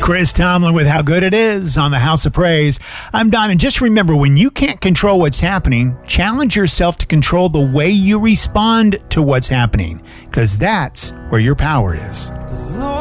Chris Tomlin with How Good It Is on the House of Praise. I'm Don, and just remember, when you can't control what's happening, challenge yourself to control the way you respond to what's happening, because that's where your power is.